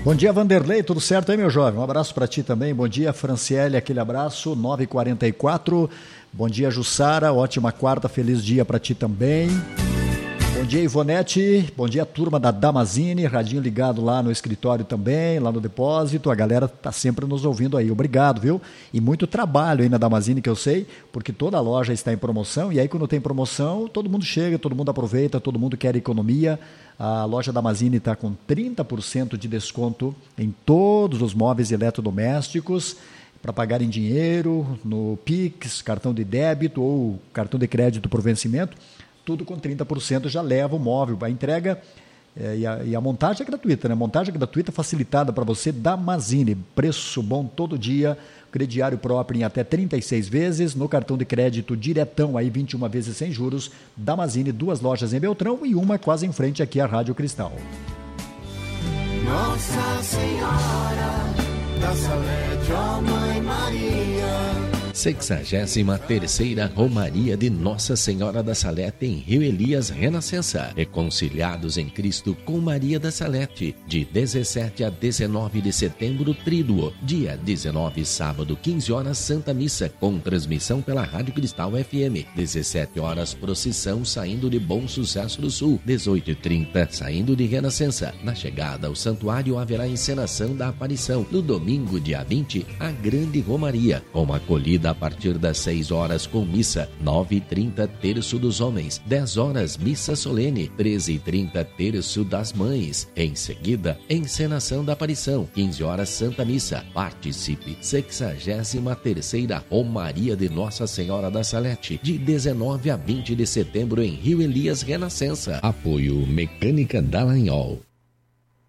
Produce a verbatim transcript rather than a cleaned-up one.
Bom dia, Vanderlei, tudo certo aí, meu jovem? Um abraço para ti também. Bom dia, Franciele, aquele abraço, nove e quarenta e quatro. Bom dia, Jussara, ótima quarta, feliz dia para ti também. Bom dia, Ivonete. Bom dia, turma da Damazini, radinho ligado lá no escritório também, lá no depósito. A galera tá sempre nos ouvindo aí. Obrigado, viu? E muito trabalho aí na Damazini, que eu sei, porque toda a loja está em promoção. E aí, quando tem promoção, todo mundo chega, todo mundo aproveita, todo mundo quer economia. A loja Damazini está com trinta por cento de desconto em todos os móveis eletrodomésticos para pagar em dinheiro, no Pix, cartão de débito ou cartão de crédito por vencimento. Tudo com trinta por cento já leva o móvel. A entrega é, e, a, e a montagem é gratuita, né? Montagem gratuita facilitada para você, Damazini. Preço bom todo dia, crediário próprio em até trinta e seis vezes, no cartão de crédito diretão, aí vinte e uma vezes sem juros. Damazini, duas lojas em Beltrão e uma quase em frente aqui à Rádio Cristal. Nossa Senhora da Salete, ó Mãe Maria. sexagésima terceira Romaria de Nossa Senhora da Salete em Rio Elias Renascença. Reconciliados em Cristo com Maria da Salete. De dezessete a dezenove de setembro, Tríduo. Dia dezenove, sábado, quinze horas, Santa Missa, com transmissão pela Rádio Cristal F M. dezessete horas, procissão saindo de Bom Sucesso do Sul. dezoito e trinta, saindo de Renascença. Na chegada ao santuário haverá encenação da aparição. No domingo, dia vinte, a Grande Romaria, com acolhida a partir das seis horas com missa. Nove e trinta, terço dos homens. Dez horas, missa solene. Treze e trinta, terço das mães. Em seguida, encenação da aparição. Quinze horas, Santa Missa. Participe. sexagésima terceira Romaria de Nossa Senhora da Salete, de dezenove a vinte de setembro em Rio Elias Renascença. Apoio Mecânica Dallagnol.